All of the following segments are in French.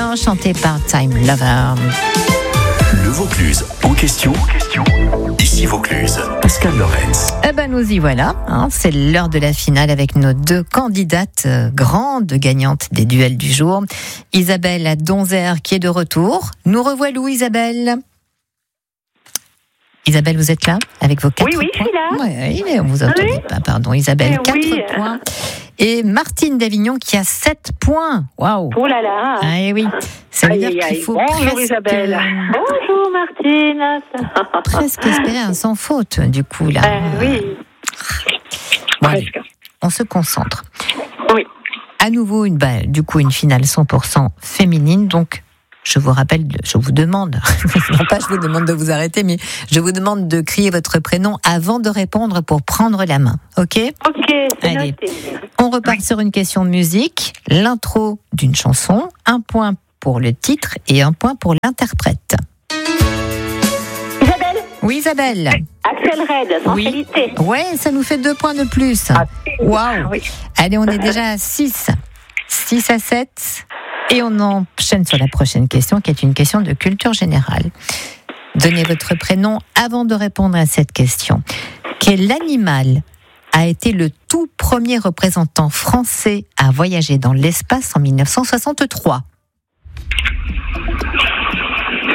Martin, chanté par Time Lover. Le Vaucluse en question. Ici Vaucluse, Pascal Lorenz. Eh ben nous y voilà, c'est l'heure de la finale avec nos deux candidates grandes gagnantes des duels du jour. Isabelle à Donzère qui est de retour. Nous revoilà Isabelle. Isabelle, vous êtes là avec vos 4 points. Oui, je suis là. Oui, on vous entendait pas, pardon. Isabelle, 4 points. Et Martine d'Avignon qui a 7 points. Waouh. Oh là là. Ah et oui. Ça veut dire qu'il faut Bonjour Isabelle. Bonjour Martine. Presque espérer un sans faute, du coup, là. Oui. Bon, allez, on se concentre. Oui. À nouveau, une finale 100% féminine, donc... Je vous demande, non pas je vous demande de vous arrêter, mais je vous demande de crier votre prénom avant de répondre pour prendre la main, ok ? Ok, c'est allez, noté. On repart sur une question de musique, l'intro d'une chanson, 1 point pour le titre et 1 point pour l'interprète. Isabelle ? Oui Isabelle. Axel Red, Sensualité. Oui. Ouais, ça nous fait 2 points de plus. Waouh. Oui. Allez, on est déjà à 6 à 7. Et on enchaîne sur la prochaine question, qui est une question de culture générale. Donnez votre prénom avant de répondre à cette question. Quel animal a été le tout premier représentant français à voyager dans l'espace en 1963 ? Isabelle ?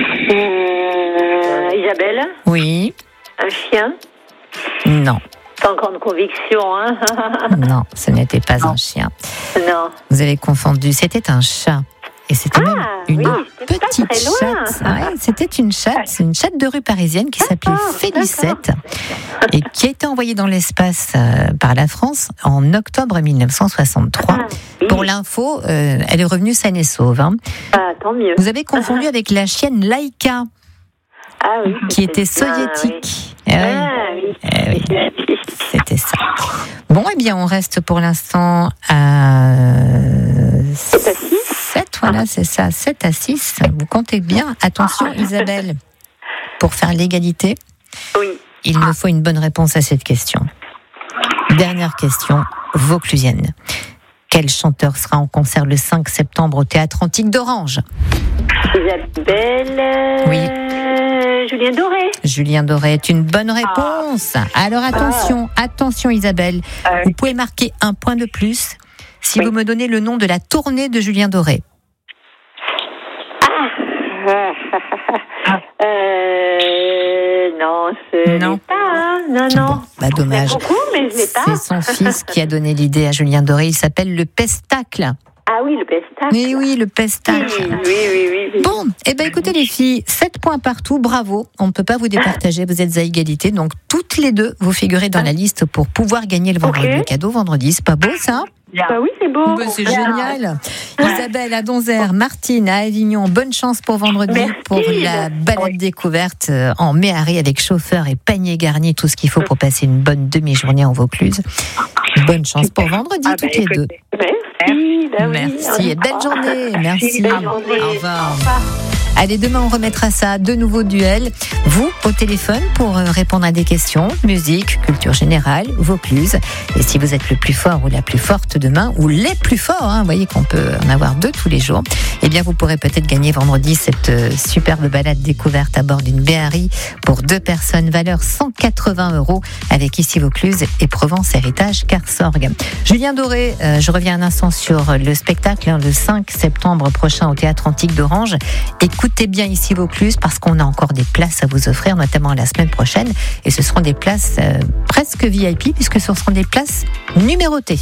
Oui. Un chien ? Non. Sans grande conviction, hein. Non, ce n'était pas un chien. Non. Vous avez confondu, c'était un chat. Et c'était même une petite pas très loin. chatte. Ouais, c'était une chatte de rue parisienne qui s'appelait Félicette et qui a été envoyée dans l'espace par la France en octobre 1963. Pour l'info, elle est revenue saine et sauve. Tant mieux. Vous avez confondu avec la chienne Laïka, qui était soviétique. Oui. C'était ça. Bon, eh bien, on reste pour l'instant à 7, voilà, c'est ça, 7 à 6. Vous comptez bien. Attention, Isabelle, pour faire l'égalité, il me faut une bonne réponse à cette question. Dernière question, vauclusienne. Quel chanteur sera en concert le 5 septembre au Théâtre Antique d'Orange ? Isabelle. Oui. Julien Doré. Julien Doré est une bonne réponse. Alors attention Isabelle, vous pouvez marquer 1 point de plus si vous me donnez le nom de la tournée de Julien Doré. Non, je l'ai pas. Non. Bon, dommage. Beaucoup, mais je l'ai pas. C'est son fils qui a donné l'idée à Julien Doré. Il s'appelle le Pestacle. Ah oui, le Pestacle. Mais oui, le Pestacle. Oui. Bon, écoutez les filles, 7 points partout, bravo. On ne peut pas vous départager, vous êtes à égalité. Donc toutes les deux, vous figurez dans la liste pour pouvoir gagner le cadeau vendredi. C'est pas beau ça ? Oui, c'est beau. C'est génial. Isabelle à Donzère, Martine à Avignon, bonne chance pour vendredi. Merci. Pour la balade découverte en Méhari avec chauffeur et panier garni, tout ce qu'il faut pour passer une bonne demi-journée en Vaucluse. Bonne chance pour vendredi, toutes les deux. Merci et belle journée. Merci. Au revoir. Allez, demain on remettra ça, de nouveaux duels. Vous, au téléphone, pour répondre à des questions, musique, culture générale, Vaucluse. Et si vous êtes le plus fort ou la plus forte demain, ou les plus forts, vous voyez qu'on peut en avoir 2 tous les jours, eh bien vous pourrez peut-être gagner vendredi cette superbe balade découverte à bord d'une Méhari pour 2 personnes, valeur 180 € avec ici Vaucluse et Provence Héritage Carsorgue. Julien Doré, je reviens un instant sur le spectacle le 5 septembre prochain au Théâtre Antique d'Orange. Écoutez bien ici Vaucluse parce qu'on a encore des places à vous offrir, notamment la semaine prochaine. Et ce seront des places presque VIP puisque ce seront des places numérotées.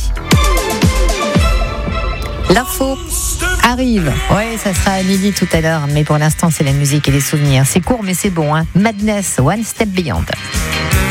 L'info arrive. Oui, ça sera à midi tout à l'heure. Mais pour l'instant, c'est la musique et les souvenirs. C'est court, mais c'est bon. Madness, One Step Beyond.